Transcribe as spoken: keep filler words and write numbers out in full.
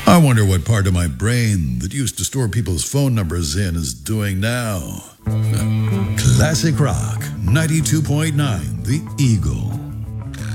I wonder what part of my brain that used to store people's phone numbers in is doing now. Classic Rock ninety-two point nine, The Eagle.